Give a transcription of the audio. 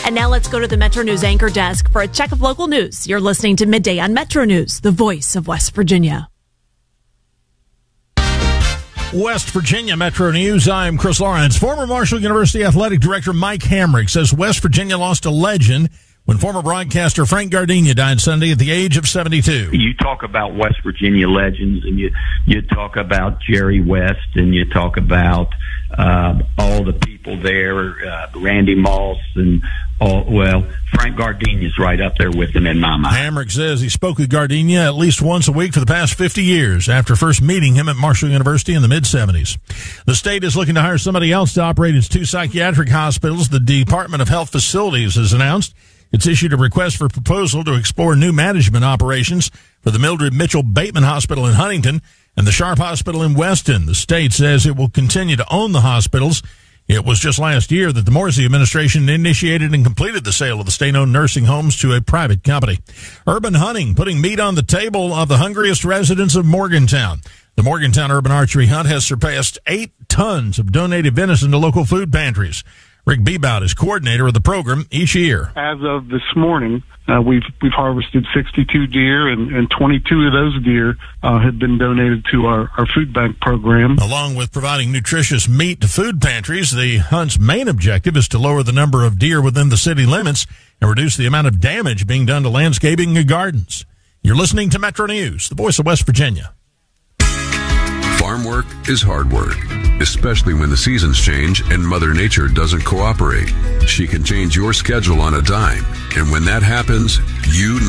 And now let's go to the Metro News anchor desk for a check of local news. You're listening to Midday on Metro News, the voice of West Virginia. West Virginia Metro News. I'm Chris Lawrence. Former Marshall University Athletic Director Mike Hamrick says West Virginia lost a legend when former broadcaster Frank Gardenia died Sunday at the age of 72. You talk about West Virginia legends, and you talk about Jerry West, and you talk about all the people there, Randy Moss, and Frank Gardenia's right up there with him in my mind. Hamrick says he spoke with Gardenia at least once a week for the past 50 years after first meeting him at Marshall University in the mid-70s. The state is looking to hire somebody else to operate its 2 psychiatric hospitals. The Department of Health Facilities has announced it's issued a request for proposal to explore new management operations for the Mildred Mitchell Bateman Hospital in Huntington and the Sharp Hospital in Weston. The state says it will continue to own the hospitals. It was just last year that the Morrissey administration initiated and completed the sale of the state-owned nursing homes to a private company. Urban hunting, putting meat on the table of the hungriest residents of Morgantown. The Morgantown Urban Archery Hunt has surpassed 8 tons of donated venison to local food pantries. Rick Bebout is coordinator of the program each year. As of this morning, we've harvested 62 deer, and 22 of those deer have been donated to our food bank program. Along with providing nutritious meat to food pantries, the hunt's main objective is to lower the number of deer within the city limits and reduce the amount of damage being done to landscaping and gardens. You're listening to Metro News, the voice of West Virginia. Farm work is hard work, especially when the seasons change and Mother Nature doesn't cooperate. She can change your schedule on a dime, and when that happens, you